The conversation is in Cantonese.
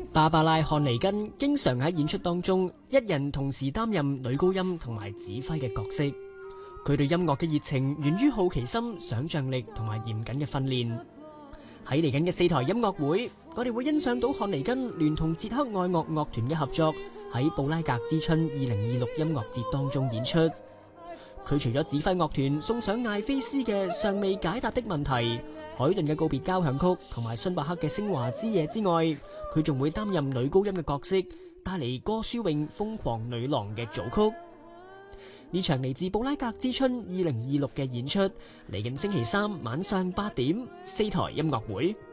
芭芭拉·漢尼根經常喺演出當中一人同時擔任女高音同埋指揮嘅角色。佢對音樂嘅熱情源於好奇心、想像力同埋嚴謹嘅訓練。喺嚟緊嘅4台音樂會，我哋會欣賞到漢尼根聯同捷克愛樂樂團嘅合作，喺布拉格之春2026音樂節當中演出。佢除咗指揮樂團送上艾菲斯嘅尚未解答的問題、海頓嘅告別交響曲同埋遜伯克嘅升華之夜之外，佢仲會擔任女高音嘅角色，帶嚟歌書詠瘋狂女郎嘅組曲。呢場嚟自布拉格之春2026嘅演出，嚟緊星期3晚上8點，4台音樂會。